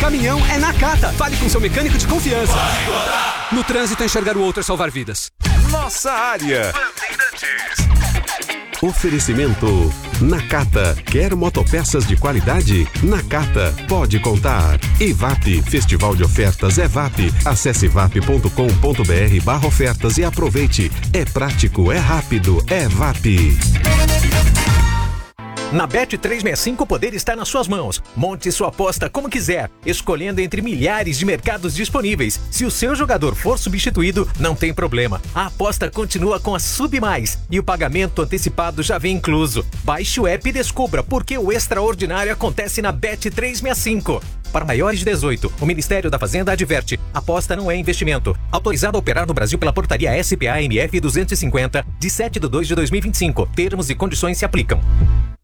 caminhão é Nakata. Fale com seu mecânico de confiança. No trânsito, enxergar o outro é salvar vidas. Nossa área. Oferecimento Nakata. Quer motopeças de qualidade? Nakata pode contar. EVAP, Festival de Ofertas EVAP. Acesse evap.com.br/ofertas e aproveite. É prático, é rápido, é EVAP. Na Bet365 o poder está nas suas mãos. Monte sua aposta como quiser, escolhendo entre milhares de mercados disponíveis. Se o seu jogador for substituído, não tem problema. A aposta continua com a Sub Mais e o pagamento antecipado já vem incluso. Baixe o app e descubra por que o extraordinário acontece na Bet365. Para maiores de 18, o Ministério da Fazenda adverte: aposta não é investimento. Autorizado a operar no Brasil pela portaria SPA-MF 250, de 7/2/2025. Termos e condições se aplicam.